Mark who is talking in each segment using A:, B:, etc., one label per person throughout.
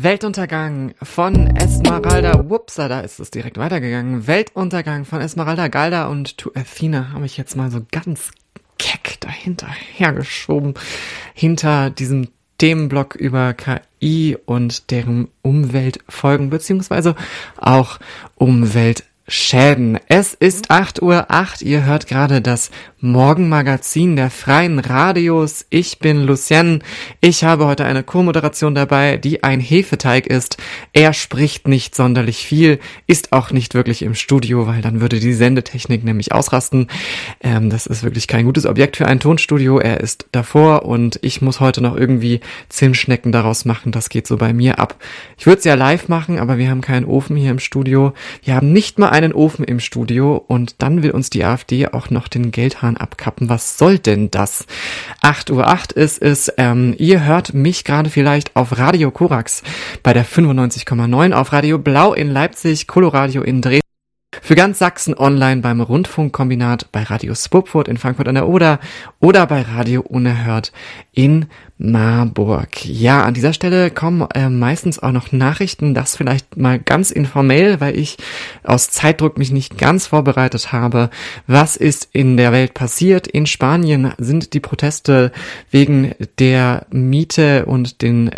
A: Weltuntergang von Esmeralda, da ist es direkt weitergegangen. Weltuntergang von Esmeralda Galda und To Athena habe ich jetzt mal so ganz keck dahinter hergeschoben, hinter diesem Themenblock über KI und deren Umweltfolgen, beziehungsweise auch Umweltschäden. Es ist 8:08 Uhr, ihr hört gerade das Morgenmagazin der Freien Radios. Ich bin Lucien. Ich habe heute eine Co-Moderation dabei, die ein Hefeteig ist. Er spricht nicht sonderlich viel, ist auch nicht wirklich im Studio, weil dann würde die Sendetechnik nämlich ausrasten. Das ist wirklich kein gutes Objekt für ein Tonstudio. Er ist davor und ich muss heute noch irgendwie Zimtschnecken daraus machen. Das geht so bei mir ab. Ich würde es ja live machen, aber wir haben keinen Ofen hier im Studio. Wir haben nicht mal einen Ofen im Studio und dann will uns die AfD auch noch den Geldhahn abkappen. Was soll denn das? 8:08 Uhr ist es. Ihr hört mich gerade vielleicht auf Radio Korax bei der 95,9, auf Radio Blau in Leipzig, Coloradio in Dresden, für ganz Sachsen online beim Rundfunkkombinat, bei Radio Spupfurt in Frankfurt an der Oder oder bei Radio Unerhört in Marburg. Ja, an dieser Stelle kommen meistens auch noch Nachrichten, das vielleicht mal ganz informell, weil ich aus Zeitdruck mich nicht ganz vorbereitet habe. Was ist in der Welt passiert? In Spanien sind die Proteste wegen der Miete und den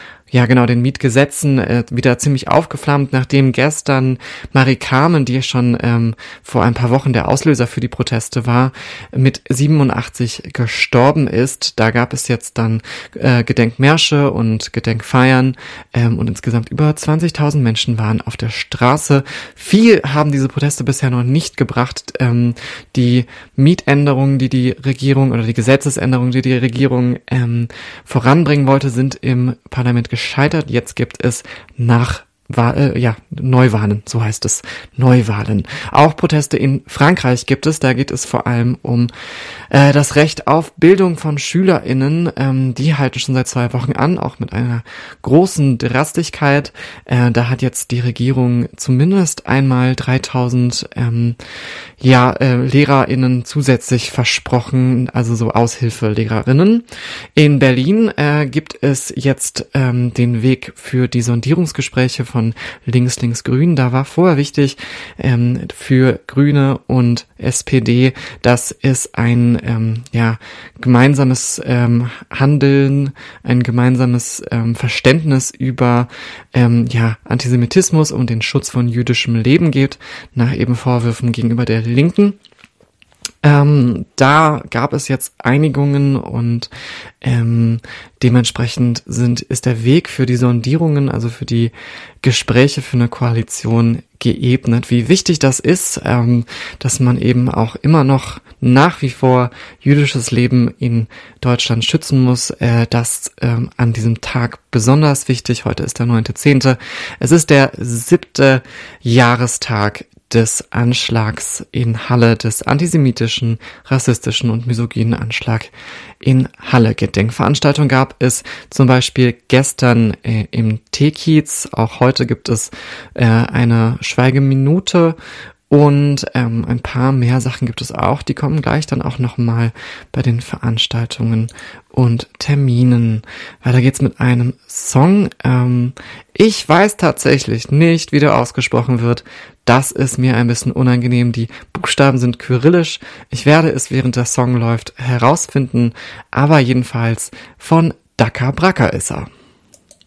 A: den Mietgesetzen wieder ziemlich aufgeflammt, nachdem gestern Mari Carmen, die schon vor ein paar Wochen der Auslöser für die Proteste war, mit 87 gestorben ist. Da gab es jetzt dann Gedenkmärsche und Gedenkfeiern und insgesamt über 20.000 Menschen waren auf der Straße. Viel haben diese Proteste bisher noch nicht gebracht. Die Mietänderungen, die Regierung oder die Gesetzesänderungen, die Regierung voranbringen wollte, sind im Parlament gescheitert. Jetzt gibt es Neuwahlen, so heißt es, Neuwahlen. Auch Proteste in Frankreich gibt es, da geht es vor allem um das Recht auf Bildung von SchülerInnen, die halten schon seit 2 Wochen an, auch mit einer großen Drastigkeit. Da hat jetzt die Regierung zumindest einmal 3.000 LehrerInnen zusätzlich versprochen, also so Aushilfelehrerinnen. In Berlin gibt es jetzt den Weg für die Sondierungsgespräche von Links-Links-Grün. Da war vorher wichtig für Grüne und SPD, dass es ein gemeinsames Handeln, ein gemeinsames Verständnis über Antisemitismus und den Schutz von jüdischem Leben gibt, nach eben Vorwürfen gegenüber der Linken. Da gab es jetzt Einigungen und dementsprechend ist der Weg für die Sondierungen, also für die Gespräche für eine Koalition geebnet. Wie wichtig das ist, dass man eben auch immer noch nach wie vor jüdisches Leben in Deutschland schützen muss, das an diesem Tag besonders wichtig. Heute ist der 9.10. Es ist der 7. Jahrestag des Anschlags in Halle, des antisemitischen, rassistischen und misogynen Anschlag in Halle. Gedenkveranstaltung gab es zum Beispiel gestern im T-Kiez. Auch heute gibt es eine Schweigeminute und ein paar mehr Sachen gibt es auch. Die kommen gleich dann auch nochmal bei den Veranstaltungen und Terminen. Weiter geht's mit einem Song. Ich weiß tatsächlich nicht, wie der ausgesprochen wird. Das ist mir ein bisschen unangenehm. Die Buchstaben sind kyrillisch. Ich werde es, während der Song läuft, herausfinden. Aber jedenfalls von Daka Braka ist er.